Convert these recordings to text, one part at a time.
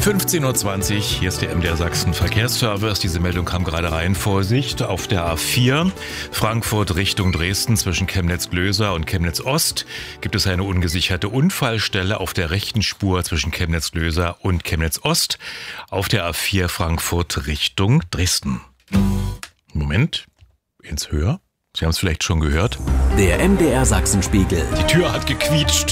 15.20 Uhr, hier ist der MDR Sachsen Verkehrsservice. Diese Meldung kam gerade rein. Vorsicht, auf der A4 Frankfurt Richtung Dresden zwischen Chemnitz-Glöser und Chemnitz-Ost gibt es eine ungesicherte Unfallstelle auf der rechten Spur zwischen Chemnitz-Glöser und Chemnitz-Ost auf der A4 Frankfurt Richtung Dresden. Moment, ins Höher. Sie haben es vielleicht schon gehört. Der MDR Sachsenspiegel. Die Tür hat gequietscht.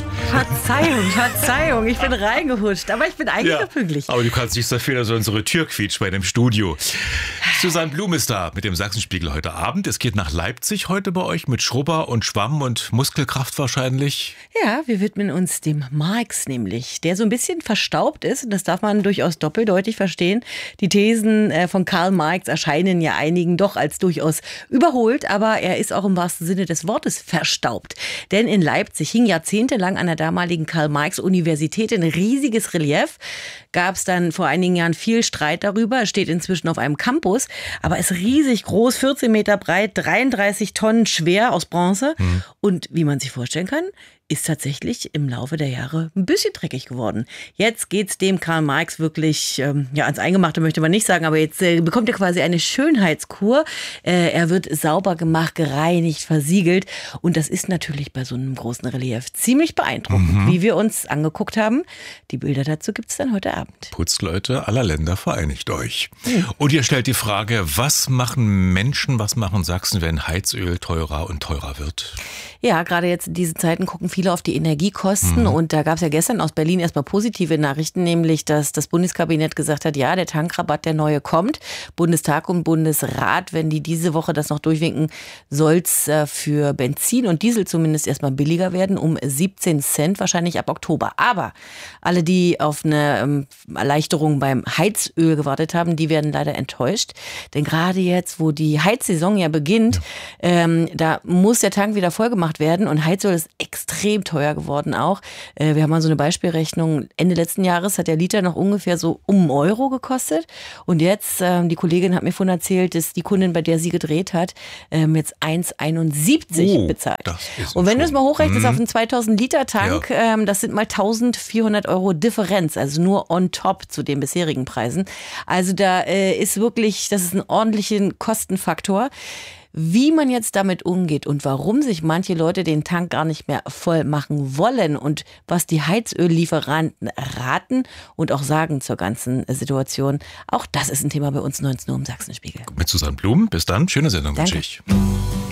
Verzeihung, ich bin reingehutscht, aber ich bin eigentlich pünktlich. Aber du kannst nichts dafür, dass unsere Tür quietscht bei dem Studio. Susanne Blum ist da mit dem Sachsenspiegel heute Abend. Es geht nach Leipzig heute bei euch mit Schrubber und Schwamm und Muskelkraft wahrscheinlich. Ja, wir widmen uns dem Marx nämlich, der so ein bisschen verstaubt ist. Und das darf man durchaus doppeldeutig verstehen. Die Thesen von Karl Marx erscheinen ja einigen doch als durchaus überholt, aber er ist auch im wahrsten Sinne des Wortes verstaubt. Denn in Leipzig hing jahrzehntelang an der damaligen Karl-Marx-Universität ein riesiges Relief. Gab es dann vor einigen Jahren viel Streit darüber. Es steht inzwischen auf einem Campus, aber ist riesig groß, 14 Meter breit, 33 Tonnen schwer aus Bronze. Und wie man sich vorstellen kann, ist tatsächlich im Laufe der Jahre ein bisschen dreckig geworden. Jetzt geht's dem Karl Marx wirklich ans Eingemachte, möchte man nicht sagen, aber jetzt bekommt er quasi eine Schönheitskur. Er wird sauber gemacht, gereinigt, versiegelt und das ist natürlich bei so einem großen Relief ziemlich beeindruckend, wie wir uns angeguckt haben. Die Bilder dazu gibt's dann heute Abend. Putzleute aller Länder, vereinigt euch. Und ihr stellt die Frage, was machen Menschen, was machen Sachsen, wenn Heizöl teurer und teurer wird? Ja, gerade jetzt in diesen Zeiten gucken viele auf die Energiekosten und da gab es ja gestern aus Berlin erstmal positive Nachrichten, nämlich dass das Bundeskabinett gesagt hat, ja, der Tankrabatt, der neue kommt. Bundestag und Bundesrat, wenn die diese Woche das noch durchwinken, soll es für Benzin und Diesel zumindest erstmal billiger werden, um 17 Cent wahrscheinlich ab Oktober. Aber alle, die auf eine Erleichterung beim Heizöl gewartet haben, die werden leider enttäuscht. Denn gerade jetzt, wo die Heizsaison ja beginnt, da muss der Tank wieder vollgemacht werden und Heizöl ist extrem teuer geworden auch. Wir haben mal so eine Beispielrechnung. Ende letzten Jahres hat der Liter noch ungefähr so um €1 gekostet und jetzt, die Kollegin hat mir vorhin erzählt, dass die Kundin, bei der sie gedreht hat, jetzt 1,71 bezahlt. Und wenn du es mal hochrechnest auf einen 2000 Liter Tank, das sind mal 1.400 € Differenz, also nur on top zu den bisherigen Preisen. Also da ist wirklich, das ist ein ordentlicher Kostenfaktor. Wie man jetzt damit umgeht und warum sich manche Leute den Tank gar nicht mehr voll machen wollen und was die Heizöllieferanten raten und auch sagen zur ganzen Situation, auch das ist ein Thema bei uns 19 Uhr im Sachsenspiegel. Mit Susanne Blum, bis dann, schöne Sendung wünsche ich.